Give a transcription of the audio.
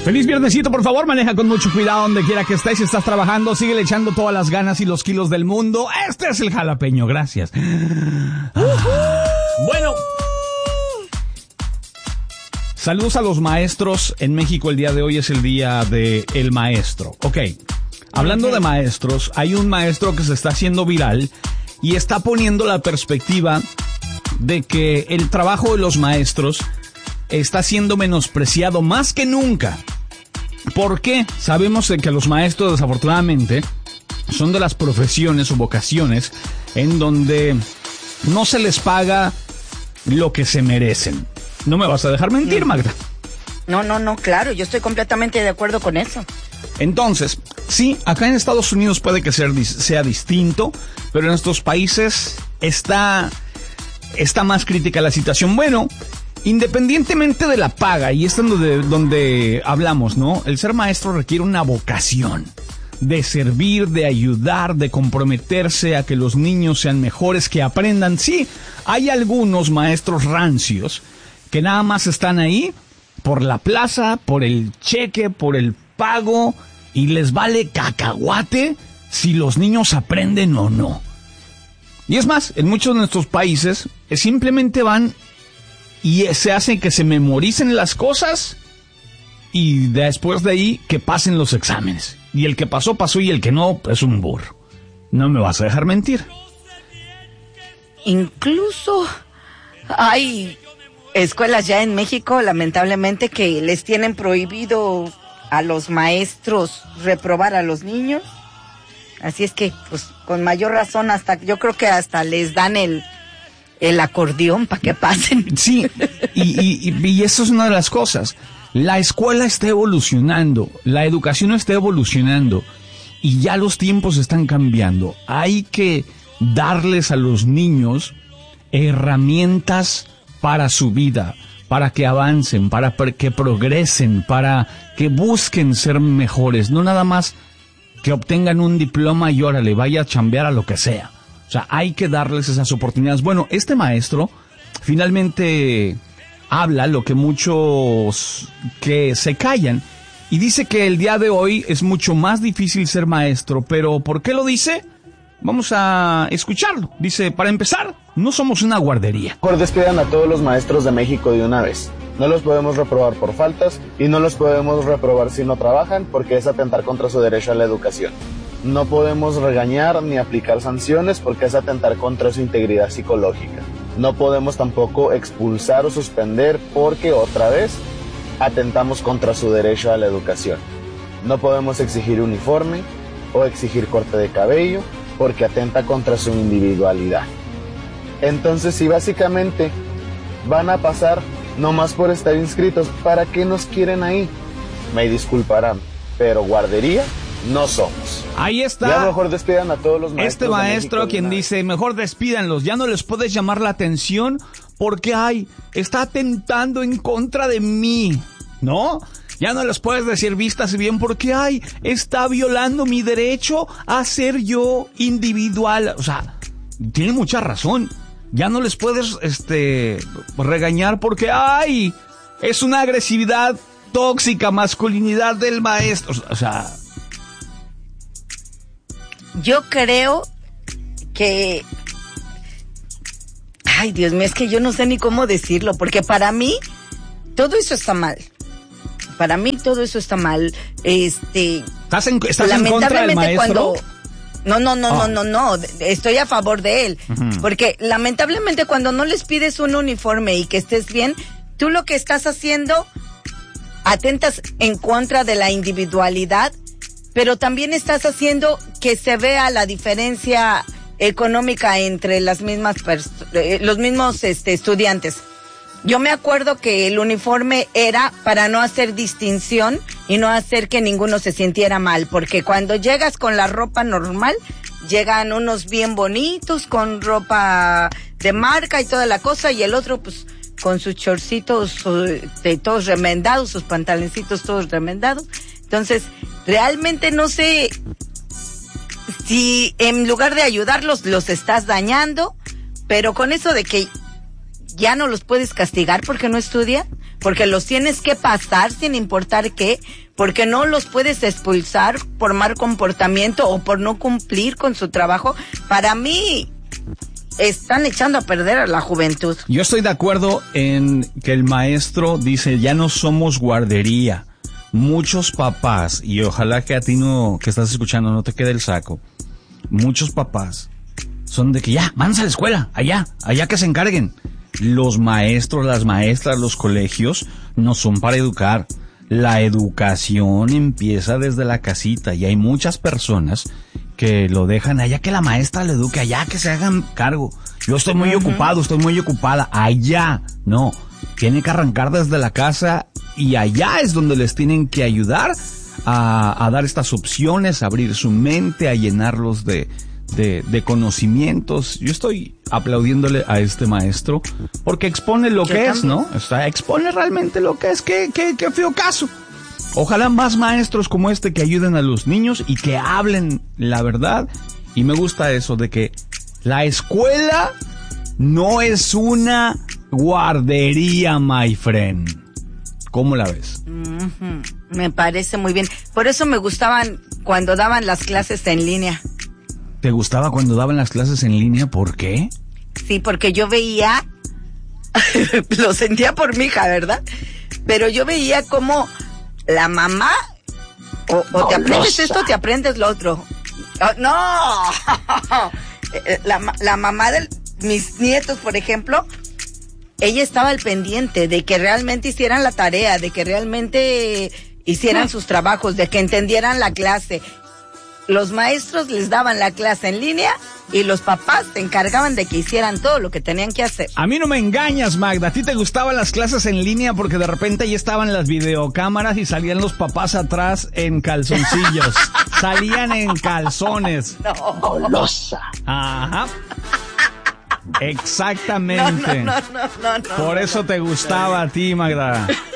Feliz viernesito, por favor, maneja con mucho cuidado donde quiera que estés. Si estás trabajando, sigue echando todas las ganas y los kilos del mundo. Este es el jalapeño, gracias. Bueno, saludos a los maestros. En México el día de hoy es el día del maestro. Ok, hablando de maestros, hay un maestro que se está haciendo viral y está poniendo la perspectiva de que el trabajo de los maestros está siendo menospreciado más que nunca. ¿Por qué? Sabemos que los maestros, desafortunadamente, son de las profesiones o vocaciones en donde no se les paga lo que se merecen. No me vas a dejar mentir, Magda. No, claro, yo estoy completamente de acuerdo con eso. Entonces, sí, acá en Estados Unidos puede que sea distinto, pero en nuestros países está más crítica la situación. Bueno, independientemente de la paga, y es donde hablamos, ¿no? El ser maestro requiere una vocación de servir, de ayudar, de comprometerse a que los niños sean mejores, que aprendan. Sí, hay algunos maestros rancios que nada más están ahí por la plaza, por el cheque, por el pago, y les vale cacahuate si los niños aprenden o no. Y es más, en muchos de nuestros países simplemente van y se hace que se memoricen las cosas y después de ahí que pasen los exámenes. Y el que pasó, pasó, y el que no, es un burro. No me vas a dejar mentir. Incluso hay escuelas ya en México, lamentablemente, que les tienen prohibido a los maestros reprobar a los niños. Así es que, pues, con mayor razón, yo creo que hasta les dan el acordeón para que pasen. Sí, y eso es una de las cosas. La escuela está evolucionando, la educación está evolucionando y ya los tiempos están cambiando. Hay que darles a los niños herramientas para su vida, para que avancen, para que progresen, para que busquen ser mejores, no nada más que obtengan un diploma y órale, vaya a chambear a lo que sea. O sea, hay que darles esas oportunidades. Bueno, este maestro finalmente habla lo que muchos que se callan y dice que el día de hoy es mucho más difícil ser maestro. ¿Pero por qué lo dice? Vamos a escucharlo. Dice, para empezar, no somos una guardería. Mejor despidan a todos los maestros de México de una vez. No los podemos reprobar por faltas y no los podemos reprobar si no trabajan, porque es atentar contra su derecho a la educación. No podemos regañar ni aplicar sanciones porque es atentar contra su integridad psicológica. No podemos tampoco expulsar o suspender porque otra vez atentamos contra su derecho a la educación. No podemos exigir uniforme o exigir corte de cabello porque atenta contra su individualidad. Entonces, si básicamente van a pasar nomás por estar inscritos, ¿para qué nos quieren ahí? Me disculparán, pero guardería no somos. Ahí está. Ya mejor despidan a todos los maestros. Este maestro quien dice, mejor despídanlos, ya no les puedes llamar la atención porque, está atentando en contra de mí, ¿no? Ya no les puedes decir vístase bien porque, está violando mi derecho a ser yo individual. O sea, tiene mucha razón. Ya no les puedes, regañar porque, es una agresividad tóxica, masculinidad del maestro. O sea, yo creo que... Ay, Dios mío, es que yo no sé ni cómo decirlo, porque para mí todo eso está mal. Para mí todo eso está mal. ¿Estás en contra del maestro? No, estoy a favor de él. Uh-huh. Porque lamentablemente cuando no les pides un uniforme y que estés bien, tú lo que estás haciendo, atentas en contra de la individualidad, pero también estás haciendo que se vea la diferencia económica entre los mismos estudiantes. Yo me acuerdo que el uniforme era para no hacer distinción y no hacer que ninguno se sintiera mal, porque cuando llegas con la ropa normal, llegan unos bien bonitos con ropa de marca y toda la cosa, y el otro pues con sus shortcitos todos remendados, sus pantaloncitos todos remendados. Entonces, realmente no sé si en lugar de ayudarlos los estás dañando, pero con eso de que ya no los puedes castigar porque no estudia, porque los tienes que pasar sin importar qué, porque no los puedes expulsar por mal comportamiento o por no cumplir con su trabajo. Para mí, están echando a perder a la juventud. Yo estoy de acuerdo en que el maestro dice, ya no somos guardería. Muchos papás, y ojalá que a ti no, que estás escuchando, no te quede el saco. Muchos papás son de que ya, mándense a la escuela, allá que se encarguen. Los maestros, las maestras, los colegios no son para educar. La educación empieza desde la casita y hay muchas personas que lo dejan allá que la maestra lo eduque, allá que se hagan cargo. Yo estoy muy ocupado, estoy muy ocupada, allá. No, tiene que arrancar desde la casa y allá es donde les tienen que ayudar a dar estas opciones, a abrir su mente, a llenarlos de conocimientos. Yo estoy aplaudiéndole a este maestro porque expone lo que es, ¿no? Expone realmente lo que es. Qué feo caso. Ojalá más maestros como este que ayuden a los niños y que hablen la verdad. Y me gusta eso de que la escuela no es una guardería, my friend. ¿Cómo la ves? Me parece muy bien. Por eso me gustaban cuando daban las clases en línea. ¿Te gustaba cuando daban las clases en línea? ¿Por qué? Sí, porque yo veía, lo sentía por mi hija, ¿verdad? Pero yo veía como la mamá, o te aprendes esto, o te aprendes lo otro. Oh, no, la mamá de mis nietos, por ejemplo, ella estaba al pendiente de que realmente hicieran la tarea, de que realmente hicieran sus trabajos, de que entendieran la clase. Los maestros les daban la clase en línea y los papás se encargaban de que hicieran todo lo que tenían que hacer. A mí no me engañas, Magda. ¿A ti te gustaban las clases en línea porque de repente ahí estaban las videocámaras y salían los papás atrás en calzoncillos? Salían en calzones. No. Golosa. Ajá. Exactamente. No. Por eso te gustaba a ti, Magda.